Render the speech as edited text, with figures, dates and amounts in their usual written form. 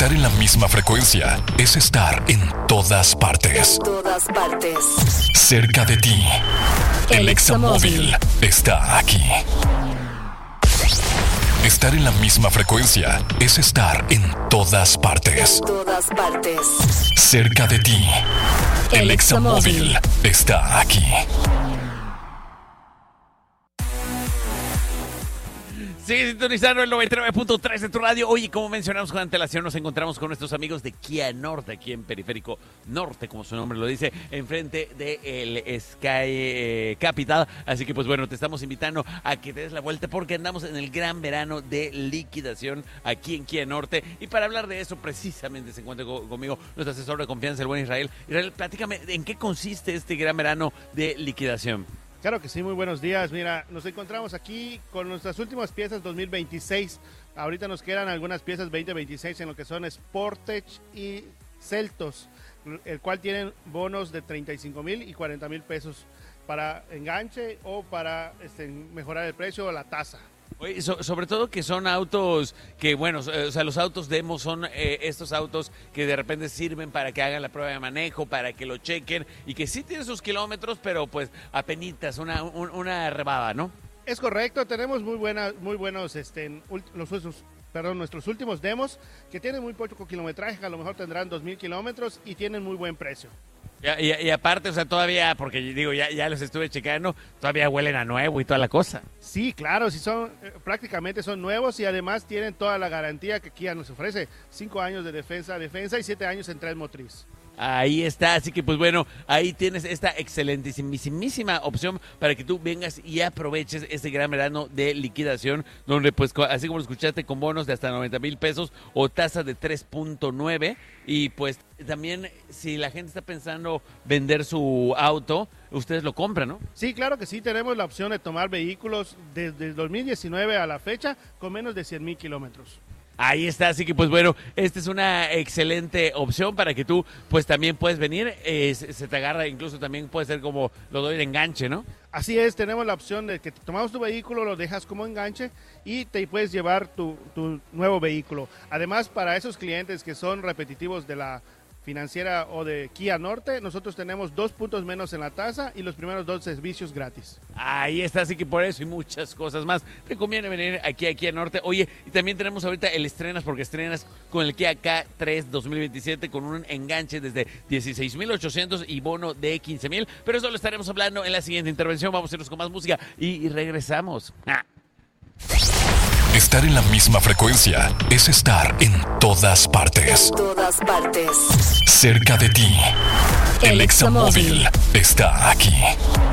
Estar en la misma frecuencia es estar en todas partes. En todas partes. Cerca de ti. El Examóvil está aquí. Estar en la misma frecuencia es estar en todas partes. En todas partes. Cerca de ti. El Examóvil está aquí. Sigue sintonizando el 99.3 de tu radio. Oye, como mencionamos con antelación, nos encontramos con nuestros amigos de Kia Norte, aquí en Periférico Norte, como su nombre lo dice, enfrente del Sky Capital. Así que, pues bueno, te estamos invitando a que te des la vuelta porque andamos en el gran verano de liquidación aquí en Kia Norte. Y para hablar de eso, precisamente se encuentra conmigo nuestro asesor de confianza, el buen Israel. Israel, platícame, ¿en qué consiste este gran verano de liquidación? Claro que sí, muy buenos días. Mira, nos encontramos aquí con nuestras últimas piezas 2026. Ahorita nos quedan algunas piezas 2026 en lo que son Sportage y Celtos, el cual tienen bonos de 35,000 y 40,000 pesos para enganche o para mejorar el precio o la tasa. Oye, sobre todo que son autos que, bueno, o sea, los autos demo son estos autos que de repente sirven para que hagan la prueba de manejo, para que lo chequen y que sí tienen sus kilómetros, pero pues apenitas, una rebaba, ¿no? Es correcto, tenemos muy buenos, nuestros últimos demos que tienen muy poco kilometraje, que a lo mejor tendrán 2,000 kilómetros y tienen muy buen precio. Y aparte, o sea, todavía, porque digo, ya los estuve checando, todavía huelen a nuevo y toda la cosa. Sí, claro, sí prácticamente son nuevos y además tienen toda la garantía que Kia nos ofrece, 5 años de defensa y 7 años en tren motriz. Ahí está, así que pues bueno, ahí tienes esta excelentísima opción para que tú vengas y aproveches este gran verano de liquidación, donde pues así como lo escuchaste, con bonos de hasta 90,000 pesos o tasa de 3.9, y pues también si la gente está pensando vender su auto, ustedes lo compran, ¿no? Sí, claro que sí, tenemos la opción de tomar vehículos desde 2019 a la fecha con menos de 100,000 kilómetros. Ahí está, así que pues bueno, esta es una excelente opción para que tú pues también puedes venir, se te agarra, incluso también puede ser como lo doy de enganche, ¿no? Así es, tenemos la opción de que tomamos tu vehículo, lo dejas como enganche y te puedes llevar tu nuevo vehículo. Además, para esos clientes que son repetitivos de la financiera o de Kia Norte, nosotros tenemos 2 puntos menos en la tasa y los primeros 2 servicios gratis. Ahí está, así que por eso y muchas cosas más te conviene venir aquí a Kia Norte. Oye, y también tenemos ahorita el estrenas, porque estrenas con el Kia K3 2027 con un enganche desde 16,800 y bono de 15,000, pero eso lo estaremos hablando en la siguiente intervención. Vamos a irnos con más música y regresamos. Estar en la misma frecuencia es estar en todas partes. En todas partes. Cerca de ti. El Examóvil está aquí.